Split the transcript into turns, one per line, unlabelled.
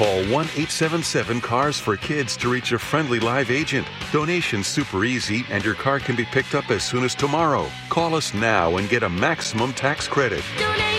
Call 1-877-CARS-FOR-KIDS to reach a friendly live agent. Donation's super easy, and your car can be picked up as soon as tomorrow. Call us now and get a maximum tax credit.
Donate